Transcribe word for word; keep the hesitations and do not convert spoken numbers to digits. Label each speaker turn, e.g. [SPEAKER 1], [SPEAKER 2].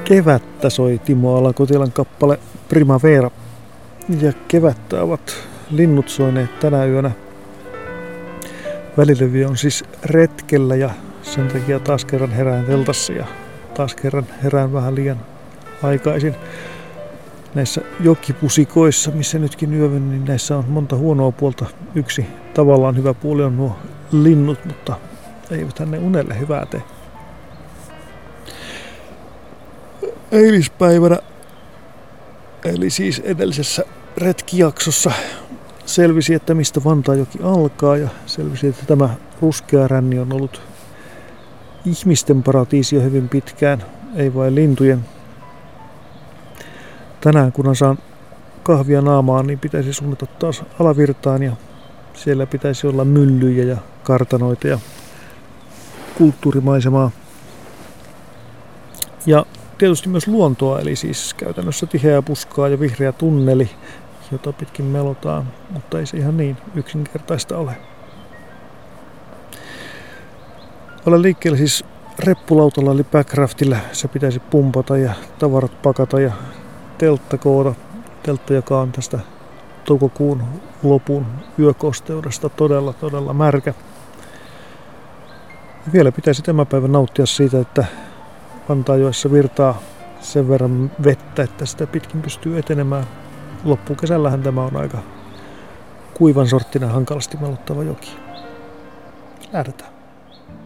[SPEAKER 1] Kevättä soi Timo Alakotilan kappale Primavera. Ja kevättä ovat linnut soineet tänä yönä. Välilevy on siis retkellä ja sen takia taas kerran herään teltassa ja taas kerran herään vähän liian aikaisin. Näissä jokipusikoissa, missä nytkin yövyn, niin näissä on monta huonoa puolta. Yksi tavallaan hyvä puoli on nuo linnut, mutta eiväthän ne unelle hyvää tee. Eilispäivänä, eli siis edellisessä retkijaksossa, selvisi, että mistä Vantaajoki alkaa ja selvisi, että tämä ruskea ränni on ollut ihmisten paratiisi jo hyvin pitkään, ei vain lintujen. Tänään kun saan kahvia naamaan, niin pitäisi suunnata taas alavirtaan ja siellä pitäisi olla myllyjä ja kartanoita ja kulttuurimaisemaa. Ja tietysti myös luontoa, eli siis käytännössä tiheää puskaa ja vihreä tunneli, jota pitkin melotaan, mutta ei se ihan niin yksinkertaista ole. Olen liikkeellä siis reppulautalla eli backraftilla. Se pitäisi pumpata ja tavarat pakata ja teltta koota. Teltta, joka on tästä toukokuun lopun yökosteudesta todella, todella märkä. Ja vielä pitäisi tämän päivän nauttia siitä, että Vantaajoessa virtaa sen verran vettä, että sitä pitkin pystyy etenemään. Loppukesällähän tämä on aika kuivan sorttina hankalasti melottava joki. Lähdetään.